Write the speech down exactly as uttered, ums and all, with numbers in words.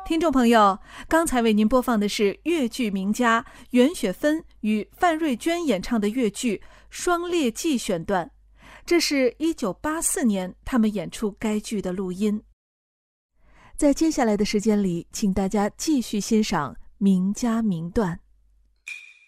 听众朋友，刚才为您播放的是越剧名家袁雪芬与范瑞娟演唱的越剧《双列记》选段，这是一九八四年他们演出该剧的录音。在接下来的时间里，请大家继续欣赏名家名段。